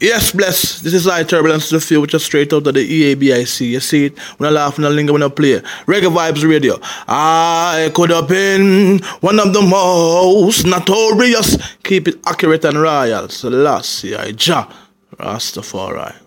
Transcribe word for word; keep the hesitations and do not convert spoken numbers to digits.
Yes, bless. This is I Turbulence to the Field, which is straight out of the E A B I C. You see it? When I laugh, when I linger, when I play. Reggae Vibes Radio. I could have been one of the most notorious. Keep it accurate and royal. Selassie, I Ja. Rastafari.